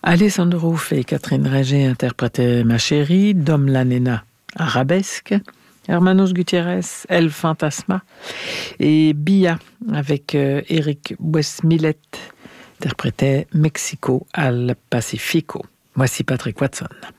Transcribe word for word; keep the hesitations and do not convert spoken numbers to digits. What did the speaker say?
Alessandro Ruff et Catherine Régé interprétaient Ma chérie, Dom la nena, Arabesque, Hermanos Gutiérrez, El Fantasma, et Bia avec euh, Eric Westmillet interprétait Mexico al Pacifico. Voici Patrick Watson.